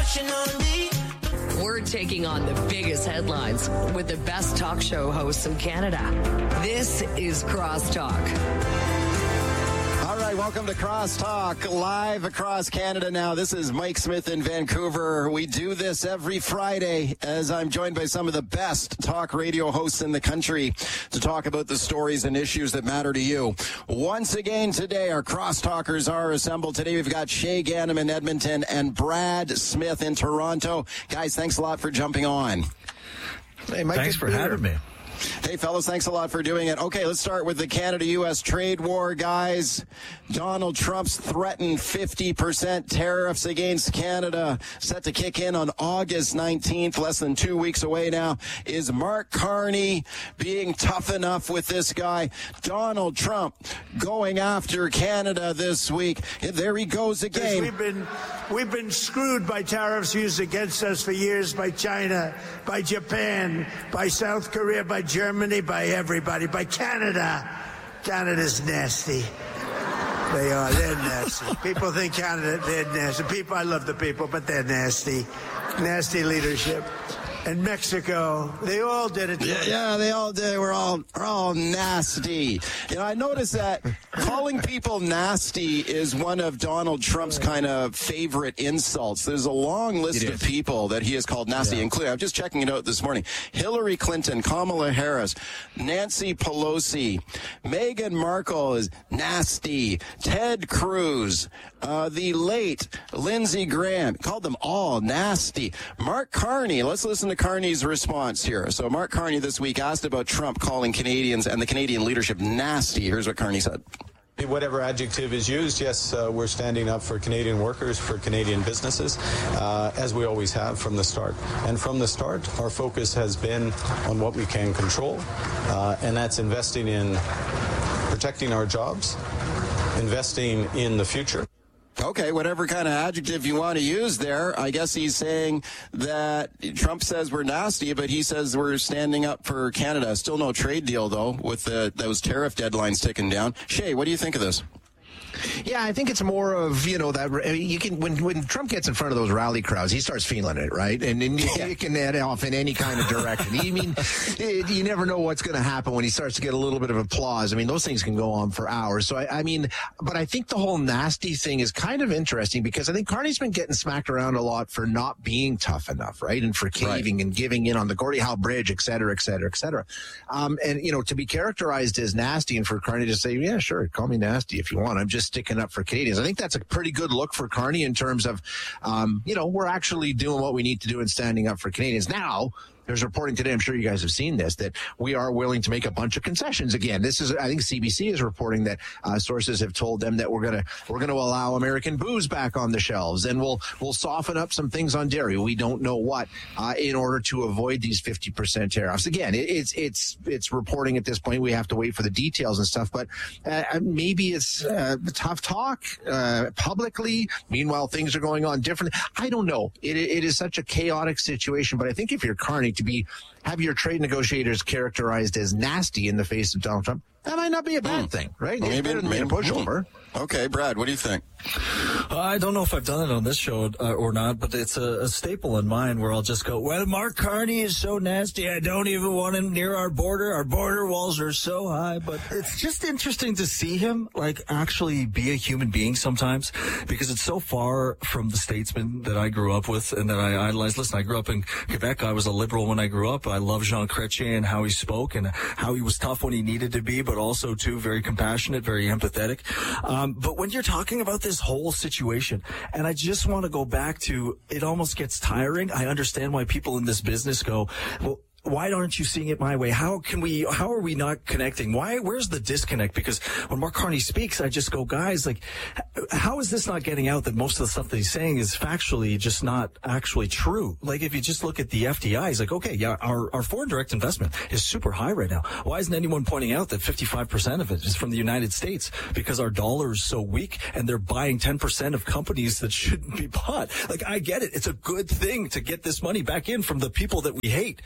watching on me. We're taking on the biggest headlines with the best talk show hosts in Canada. This is Crosstalk. All right, welcome to Crosstalk, live across Canada now. This is Mike Smith in Vancouver. We do this every Friday as I'm joined by some of the best talk radio hosts in the country to talk about the stories and issues that matter to you. Once again today, our Crosstalkers are assembled. Today we've got Shay Ganem in Edmonton and Brad Smith in Toronto. Guys, thanks a lot for jumping on. Hey, Mike, thanks for having me. Hey, fellas, thanks a lot for doing it. Okay, let's start with the Canada-U.S. trade war, guys. Donald Trump's threatened 50% tariffs against Canada set to kick in on August 19th, less than 2 weeks away now. Is Mark Carney being tough enough with this guy? Donald Trump going after Canada this week. There he goes again. We've been screwed by tariffs used against us for years by China, by Japan, by South Korea, by Germany, by everybody, by Canada. Canada's nasty. They are. They're nasty. People think Canada, they're nasty. I love the people, but they're nasty. Nasty leadership. And Mexico, they all did it. Yeah, they all did. We're all nasty. You know, I noticed that calling people nasty is one of Donald Trump's kind of favorite insults. There's a long list of people that he has called nasty, including, I'm just checking it out this morning, Hillary Clinton, Kamala Harris, Nancy Pelosi, Meghan Markle is nasty, Ted Cruz, the late Lindsey Graham, called them all nasty. Mark Carney, let's listen to Carney's response here. So Mark Carney this week asked about Trump calling Canadians and the Canadian leadership nasty. Here's what Carney said. Whatever adjective is used, yes, we're standing up for Canadian workers, for Canadian businesses, as we always have from the start. And from the start, our focus has been on what we can control, and that's investing in protecting our jobs, investing in the future. Okay, whatever kind of adjective you want to use there. I guess he's saying that Trump says we're nasty, but he says we're standing up for Canada. Still no trade deal, though, with those tariff deadlines ticking down. Shay, what do you think of this? Yeah, I think it's more of, you know, that you can, when Trump gets in front of those rally crowds, he starts feeling it, right? And you can head off in any kind of direction. You never know what's going to happen when he starts to get a little bit of applause. I mean, those things can go on for hours. So, but I think the whole nasty thing is kind of interesting because I think Carney's been getting smacked around a lot for not being tough enough, right? And for caving and giving in on the Gordie Howe Bridge, et cetera, et cetera, et cetera. And, you know, to be characterized as nasty and for Carney to say, yeah, sure, call me nasty if you want. I'm just sticking up for Canadians. I think that's a pretty good look for Carney in terms of, you know, we're actually doing what we need to do and standing up for Canadians. Now, there's reporting today, I'm sure you guys have seen this, that we are willing to make a bunch of concessions again. This is, I think CBC is reporting that sources have told them that we're gonna allow American booze back on the shelves, and we'll soften up some things on dairy. We don't know what in order to avoid these 50% tariffs. Again, it's reporting at this point. We have to wait for the details and stuff, but maybe it's tough talk publicly. Meanwhile, things are going on differently. I don't know. It is such a chaotic situation, but I think if you're Carney, have your trade negotiators characterized as nasty in the face of Donald Trump, that might not be a bad thing, right? It's better than a pushover. Okay, Brad, what do you think? I don't know if I've done it on this show or not, but it's a staple in mine where I'll just go, well, Mark Carney is so nasty, I don't even want him near our border. Our border walls are so high. But it's just interesting to see him, like, actually be a human being sometimes, because it's so far from the statesman that I grew up with and that I idolized. Listen, I grew up in Quebec. I was a liberal when I grew up. I love Jean Chrétien and how he spoke and how he was tough when he needed to be, but also, too, very compassionate, very empathetic. But when you're talking about this whole situation, and I just want to go back to, it almost gets tiring. I understand why people in this business go, well, why aren't you seeing it my way? How are we not connecting? Where's the disconnect? Because when Mark Carney speaks, I just go, guys, like, how is this not getting out that most of the stuff that he's saying is factually just not actually true? Like, if you just look at the FDI, he's like, okay, yeah, our foreign direct investment is super high right now. Why isn't anyone pointing out that 55% of it is from the United States? Because our dollar is so weak and they're buying 10% of companies that shouldn't be bought. Like, I get it. It's a good thing to get this money back in from the people that we hate. But when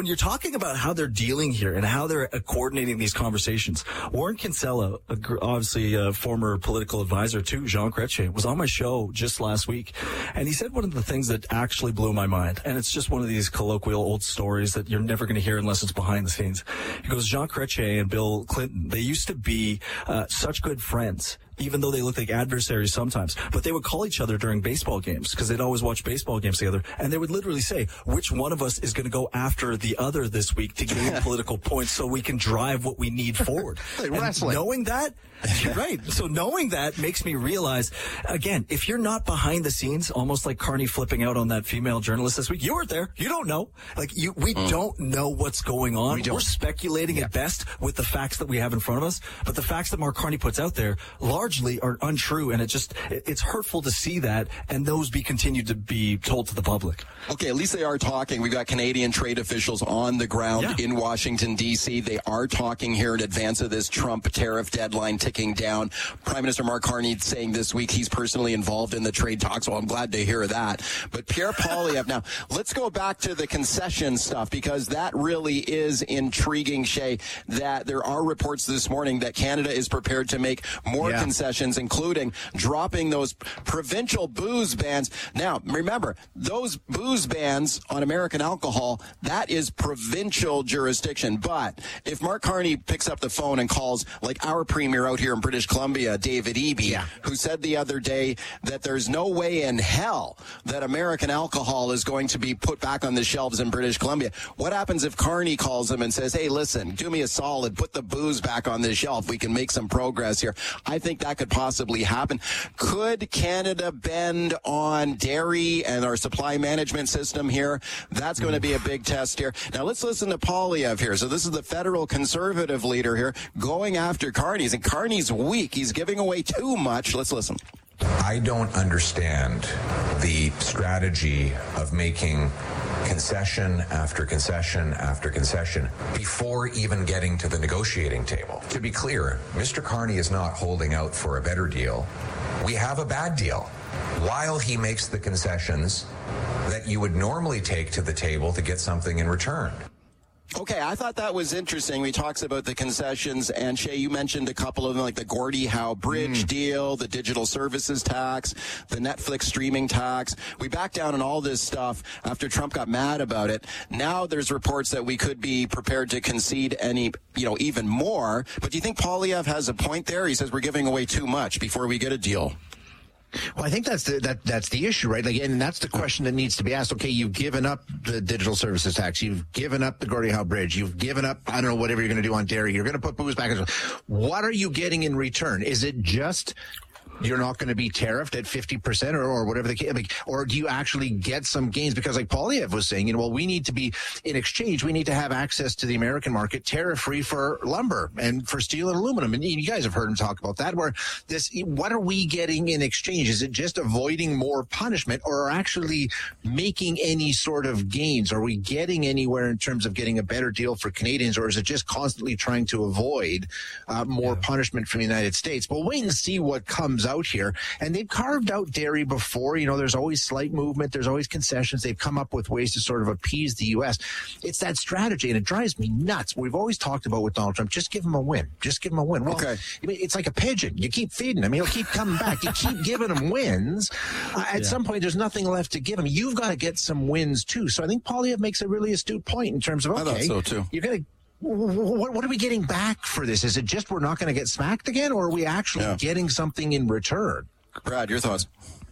when you're talking about how they're dealing here and how they're coordinating these conversations, Warren Kinsella, obviously a former political advisor to Jean Chrétien, was on my show just last week, and he said one of the things that actually blew my mind, and it's just one of these colloquial old stories that you're never going to hear unless it's behind the scenes. He goes, Jean Chrétien and Bill Clinton, they used to be such good friends, even though they looked like adversaries sometimes. But they would call each other during baseball games because they'd always watch baseball games together. And they would literally say, which one of us is going to go after the other this week to gain political points so we can drive what we need forward. Like wrestling. Knowing that, you're right. So knowing that makes me realize, again, if you're not behind the scenes, almost like Carney flipping out on that female journalist this week, you weren't there. You don't know. We don't know what's going on. We're speculating at best with the facts that we have in front of us. But the facts that Mark Carney puts out there largely are untrue, and it's hurtful to see that, and those be continued to be told to the public. Okay, at least they are talking. We've got Canadian trade officials on the ground in Washington, D.C. They are talking here in advance of this Trump tariff deadline ticking down. Prime Minister Mark Carney saying this week he's personally involved in the trade talks. Well, I'm glad to hear that. But Pierre Poilievre, now, let's go back to the concession stuff, because that really is intriguing, Shay, that there are reports this morning that Canada is prepared to make more concessions, including dropping those provincial booze bans. Now, remember, those booze bans on American alcohol, that is provincial jurisdiction. But if Mark Carney picks up the phone and calls, like our premier out here in British Columbia, David Eby, who said the other day that there's no way in hell that American alcohol is going to be put back on the shelves in British Columbia. What happens if Carney calls him and says, hey, listen, do me a solid, put the booze back on the shelf. We can make some progress here. I think that could possibly happen. Could Canada bend on dairy and our supply management system here? That's going to be a big test here. Now, let's listen to Poilievre here. So this is the federal conservative leader here going after Carney's, and Carney's weak. He's giving away too much. Let's listen. I don't understand the strategy of making concession after concession after concession before even getting to the negotiating table. To be clear, Mr. Carney is not holding out for a better deal. We have a bad deal. While he makes the concessions that you would normally take to the table to get something in return. Okay, I thought that was interesting. We talks about the concessions, and Shay, you mentioned a couple of them, like the Gordie Howe Bridge deal, the digital services tax, the Netflix streaming tax. We backed down on all this stuff after Trump got mad about it. Now there's reports that we could be prepared to concede even more. But do you think Poilievre has a point there? He says we're giving away too much before we get a deal. Well, I think that's the issue, right? And that's the question that needs to be asked. Okay, you've given up the digital services tax. You've given up the Gordie Howe Bridge. You've given up, I don't know, whatever you're going to do on dairy. You're going to put booze back. What are you getting in return? Is it just you're not going to be tariffed at 50% or whatever the case, or do you actually get some gains? Because like Poilievre was saying, we need to be, in exchange, we need to have access to the American market tariff-free for lumber and for steel and aluminum. And you guys have heard him talk about that, what are we getting in exchange? Is it just avoiding more punishment, or actually making any sort of gains? Are we getting anywhere in terms of getting a better deal for Canadians, or is it just constantly trying to avoid more punishment from the United States? We'll wait and see what comes out here. And they've carved out dairy before. There's always slight movement. There's always concessions. They've come up with ways to sort of appease the U.S. It's that strategy, and it drives me nuts. We've always talked about with Donald Trump, just give him a win. Just give him a win. Well, okay. It's like a pigeon. You keep feeding him. He'll keep coming back. You keep giving him wins. At some point, there's nothing left to give him. You've got to get some wins, too. So I think Poilievre makes a really astute point in terms of, okay, I thought so, too. You're going to what are we getting back for this? Is it just we're not going to get smacked again, or are we actually getting something in return? Brad, your thoughts?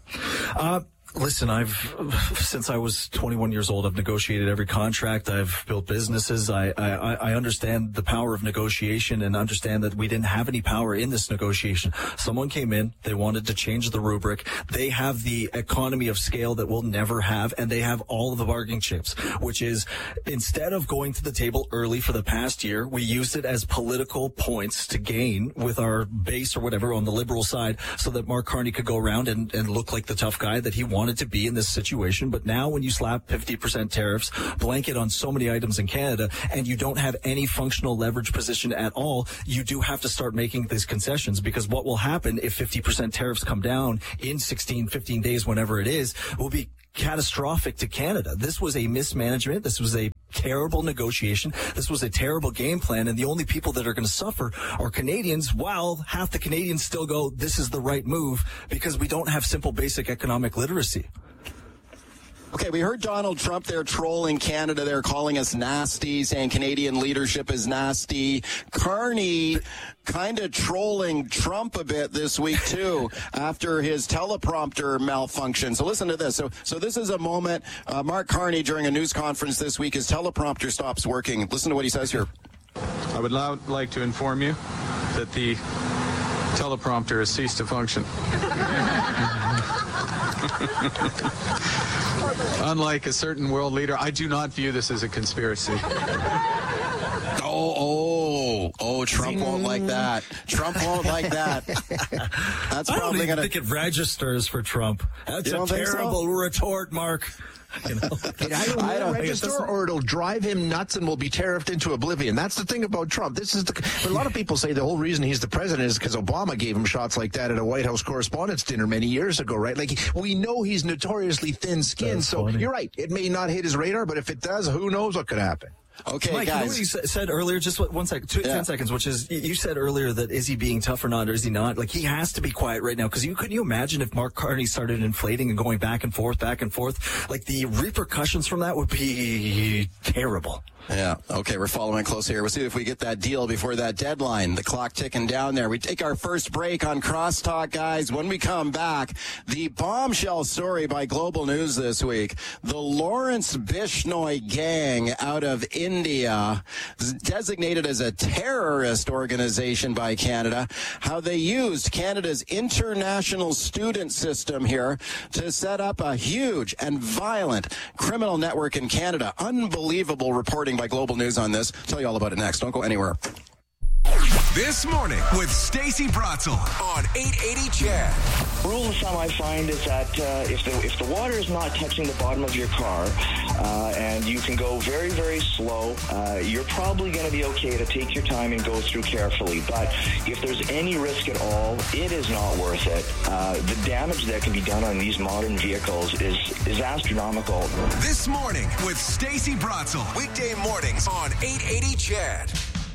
Listen, since I was 21 years old, I've negotiated every contract. I've built businesses. I understand the power of negotiation and understand that we didn't have any power in this negotiation. Someone came in. They wanted to change the rubric. They have the economy of scale that we'll never have, and they have all of the bargaining chips, which is instead of going to the table early for the past year, we used it as political points to gain with our base or whatever on the Liberal side so that Mark Carney could go around and look like the tough guy that he wanted to be in this situation. But now when you slap 50% tariffs blanket on so many items in Canada and you don't have any functional leverage position at all, you do have to start making these concessions, because what will happen if 50% tariffs come down in 16, 15 days, whenever it is, will be catastrophic to Canada. This was a mismanagement. This was a terrible negotiation. This was a terrible game plan, and the only people that are going to suffer are Canadians, while half the Canadians still go, this is the right move, because we don't have simple basic economic literacy. Okay, we heard Donald Trump there trolling Canada. They're calling us nasty, saying Canadian leadership is nasty. Carney kind of trolling Trump a bit this week, too, after his teleprompter malfunction. So listen to this. So this is a moment. Mark Carney, during a news conference this week, his teleprompter stops working. Listen to what he says here. I would like to inform you that the teleprompter has ceased to function. Unlike a certain world leader, I do not view this as a conspiracy. Trump won't like that. Trump won't like that. That's probably going to... I think it registers for Trump. That's a terrible retort, Mark. You know? I don't register, or it'll drive him nuts and will be tariffed into oblivion. That's the thing about Trump. This is a lot of people say the whole reason he's the president is because Obama gave him shots like that at a White House Correspondents' Dinner many years ago, right? Like, we know he's notoriously thin-skinned, so you're right. It may not hit his radar, but if it does, who knows what could happen. Okay, Mike, guys. you know what you said earlier? Just 1 second, 10 seconds, which is, you said earlier that is he being tough or not, or is he not? Like, he has to be quiet right now, because couldn't you imagine if Mark Carney started inflating and going back and forth? Like, the repercussions from that would be terrible. Yeah. Okay, we're following close here. We'll see if we get that deal before that deadline. The clock ticking down there. We take our first break on Crosstalk, guys. When we come back, the bombshell story by Global News this week. The Lawrence Bishnoi gang out of India, designated as a terrorist organization by Canada, how they used Canada's international student system here to set up a huge and violent criminal network in Canada. Unbelievable reporting by Global News on this. I'll tell you all about it next. Don't go anywhere. This morning with Stacey Bratzel on 880 CHED. Rule of thumb I find is that if the water is not touching the bottom of your car and you can go very, very slow, you're probably going to be okay to take your time and go through carefully. But if there's any risk at all, it is not worth it. The damage that can be done on these modern vehicles is astronomical. This morning with Stacey Bratzel. Weekday mornings on 880 CHED.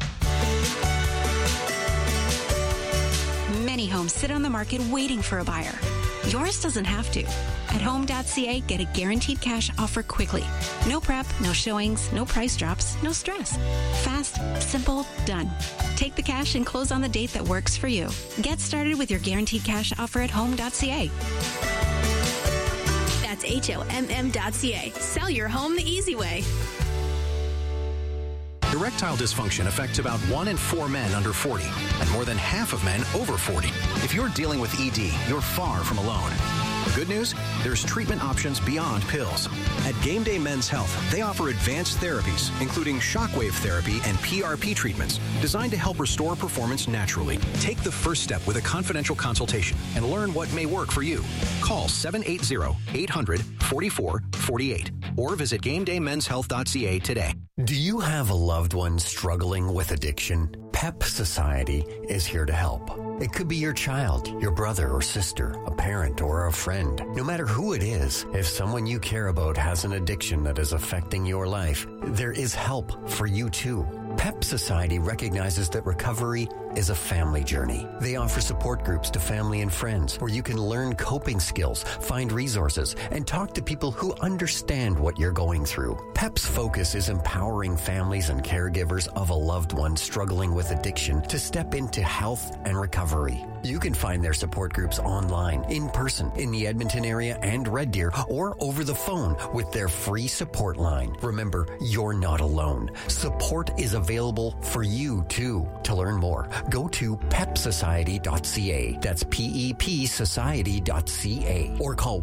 Many homes sit on the market waiting for a buyer. Yours doesn't have to. At home.ca, get a guaranteed cash offer quickly. No prep, no showings, no price drops, no stress. Fast, simple, done. Take the cash and close on the date that works for you. Get started with your guaranteed cash offer at home.ca. That's HOMM.ca. Sell your home the easy way. Erectile dysfunction affects about 1 in 4 men under 40 and more than half of men over 40. If you're dealing with ED, you're far from alone. The good news? There's treatment options beyond pills. At Game Day Men's Health, they offer advanced therapies, including shockwave therapy and PRP treatments, designed to help restore performance naturally. Take the first step with a confidential consultation and learn what may work for you. Call 780-800-4448 or visit GameDayMen'sHealth.ca today. Do you have a loved one struggling with addiction? PEP Society is here to help. It could be your child, your brother or sister, a parent or a friend. No matter who it is, if someone you care about has an addiction that is affecting your life, there is help for you too. PEP Society recognizes that recovery is a family journey. They offer support groups to family and friends where you can learn coping skills, find resources, and talk to people who understand what you're going through. PEP's focus is empowering families and caregivers of a loved one struggling with addiction to step into health and recovery. You can find their support groups online, in person, in the Edmonton area and Red Deer, or over the phone with their free support line. Remember, you're not alone. Support is available for you too. To learn more, go to pepsociety.ca. That's PEP society.ca. Or call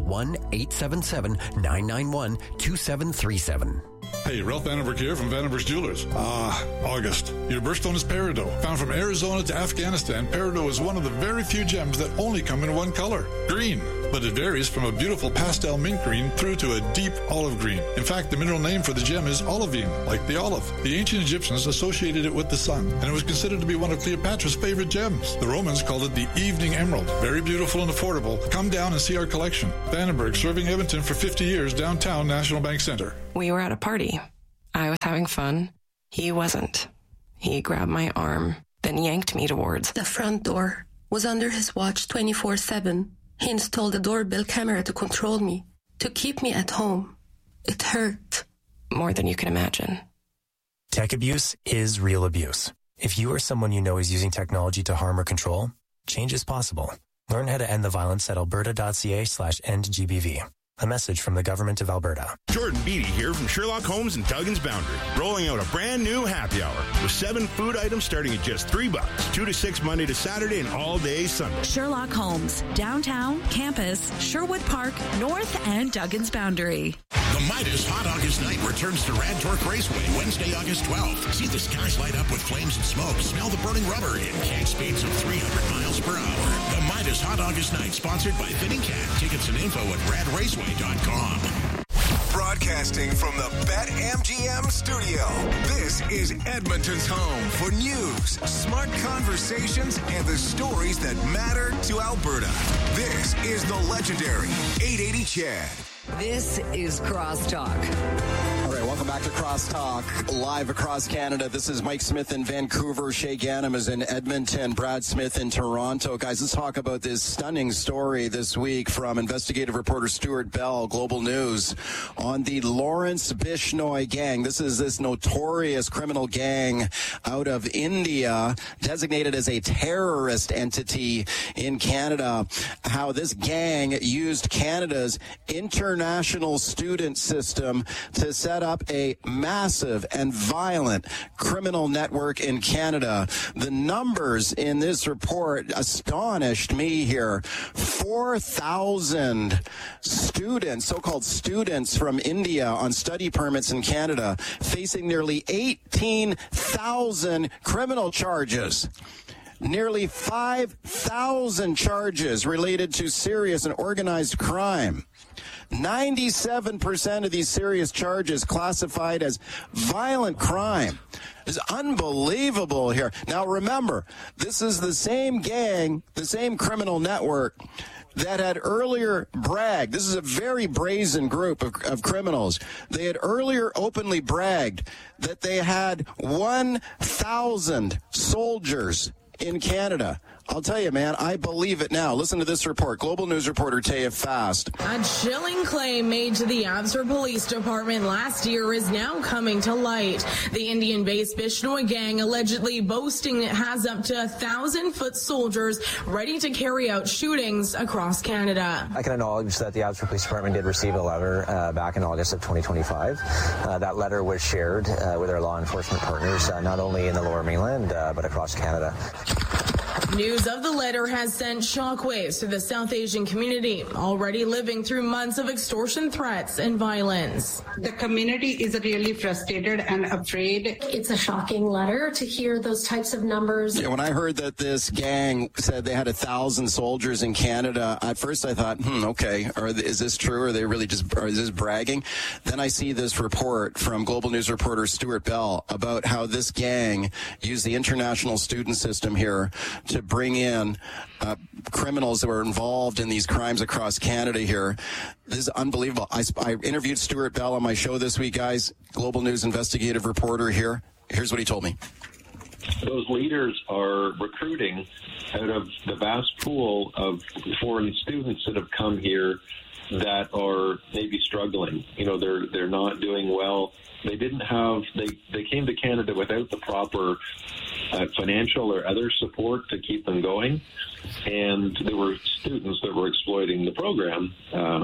1-877-991-2737. Hey, Ralph Vandenberg here from Vandenberg's Jewelers. August. Your birthstone is peridot. Found from Arizona to Afghanistan, peridot is one of the very few gems that only come in one color, green. But it varies from a beautiful pastel mint green through to a deep olive green. In fact, the mineral name for the gem is olivine, like the olive. The ancient Egyptians associated it with the sun, and it was considered to be one of Cleopatra's favorite gems. The Romans called it the evening emerald. Very beautiful and affordable. Come down and see our collection. Vandenberg, serving Edmonton for 50 years, downtown National Bank Center. We were at a party. I was having fun. He wasn't. He grabbed my arm, then yanked me towards the front door. Was under his watch 24/7. He installed a doorbell camera to control me, to keep me at home. It hurt. More than you can imagine. Tech abuse is real abuse. If you or someone you know is using technology to harm or control, change is possible. Learn how to end the violence at alberta.ca/endgbv. A message from the Government of Alberta. Jordan Beatty here from Sherlock Holmes and Duggan's Boundary, rolling out a brand new happy hour with 7 food items starting at just $3. 2 to 6 Monday to Saturday and all day Sunday. Sherlock Holmes, downtown, campus, Sherwood Park, North, and Duggan's Boundary. The Midas Hot August Night returns to Radtork Raceway Wednesday, August 12th. See the skies light up with flames and smoke. Smell the burning rubber in cat speeds of 300 miles per hour. The Midas Hot August Night, sponsored by Fitting Cat. Tickets and info at radraceway.com. Broadcasting from the BetMGM studio, this is Edmonton's home for news, smart conversations, and the stories that matter to Alberta. This is the legendary 880 Chad. This is Crosstalk. All right, welcome back to Crosstalk, live across Canada. This is Mike Smith in Vancouver. Shay Ganem is in Edmonton. Brad Smith in Toronto. Guys, let's talk about this stunning story this week from investigative reporter Stuart Bell, Global News, on the Lawrence Bishnoi gang. This is this notorious criminal gang out of India, designated as a terrorist entity in Canada. How this gang used Canada's international student system to set up a massive and violent criminal network in Canada. The numbers in this report astonished me here. 4,000 students, so-called students from India on study permits in Canada, facing nearly 18,000 criminal charges. Nearly 5,000 charges related to serious and organized crime. 97% of these serious charges classified as violent crime. It's unbelievable here. Now remember, this is the same gang, the same criminal network that had earlier bragged. This is a very brazen group of criminals. They had earlier openly bragged that they had 1,000 soldiers in Canada. I'll tell you, man, I believe it now. Listen to this report. Global News reporter Taya Fast. A chilling claim made to the Abbotsford Police Department last year is now coming to light. The Indian-based Bishnoi gang allegedly boasting it has up to 1,000-foot soldiers ready to carry out shootings across Canada. I can acknowledge that the Abbotsford Police Department did receive a letter back in August of 2025. That letter was shared with our law enforcement partners, not only in the Lower Mainland, but across Canada. News of the letter has sent shockwaves to the South Asian community, already living through months of extortion threats and violence. The community is really frustrated and afraid. It's a shocking letter to hear those types of numbers. Yeah, when I heard that this gang said they had 1,000 soldiers in Canada, at first I thought, okay, is this true? Are they really is this bragging? Then I see this report from Global News reporter Stuart Bell about how this gang used the international student system here to bring in criminals that were involved in these crimes across Canada here. This is unbelievable. I interviewed Stuart Bell on my show this week, guys. Global News investigative reporter here. Here's what he told me. Those leaders are recruiting out of the vast pool of foreign students that have come here that are maybe struggling. You know, they're not doing well. They came to Canada without the proper financial or other support to keep them going, and there were students that were exploiting the program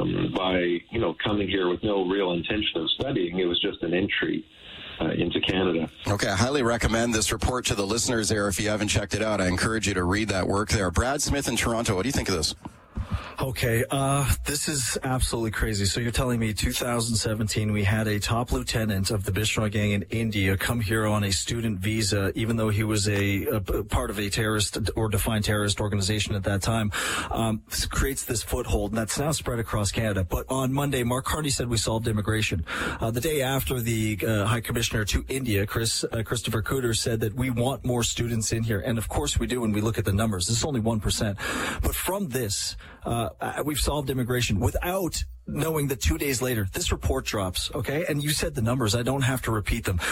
by coming here with no real intention of studying. It was just an entry into Canada. Okay, I highly recommend this report to the listeners there. If you haven't checked it out, I encourage you to read that work there. Brad Smith in Toronto, what do you think of this? Okay, this is absolutely crazy. So you're telling me 2017 we had a top lieutenant of the Bishnoi gang in India come here on a student visa, even though he was a part of a terrorist or defined terrorist organization at that time, creates this foothold, and that's now spread across Canada. But on Monday, Mark Carney said we solved immigration. The day after, the High Commissioner to India, Christopher Cooter, said that we want more students in here. And of course we do when we look at the numbers. This is only 1%. But from this, we've solved immigration without knowing that 2 days later, this report drops, okay? And you said the numbers. I don't have to repeat them.